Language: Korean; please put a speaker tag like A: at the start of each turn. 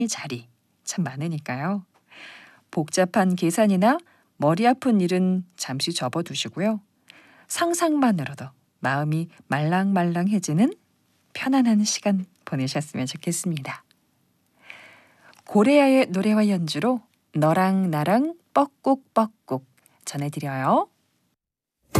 A: 자리 참 많으니까요. 복잡한 계산이나 머리 아픈 일은 잠시 접어두시고요. 상상만으로도 마음이 말랑말랑해지는 편안한 시간 보내셨으면 좋겠습니다. 고레아의 노래와 연주로 너랑 나랑 뻐꾹뻐꾹 전해드려요.